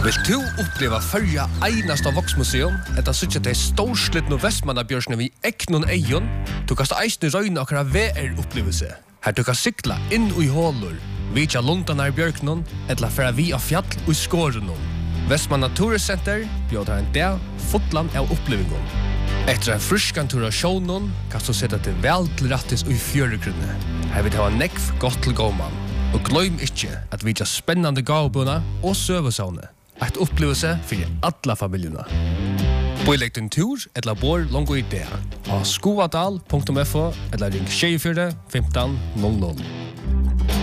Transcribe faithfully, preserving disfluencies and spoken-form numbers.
Vill du uppleva förja einasta voksmuseum, etta sutja til storslitnu Vestmannabjørsne vi eknon eion, du kast eisne røyna okra V R-upplevelse. Her du kan sykla inn ui hålur, vitja lundanar bjørknon, etla færa vi av fjall ui skårenon. Vestmanna Turiscenter bjóðar en dag fotland av upplevingon. Etter en fruskan tur av sjånon, kan du sette til vel til rattis ui fjøregrunne. Her vil det ha nekv godt til gåman. Og gløym ikkje at vi har spennande gavbuna og søvesavne. Et opplevelse for alla familjena. Boilegg din tur eller bor longo idea. Ha skoadal punktum f o eller ring tjue fire femten null null.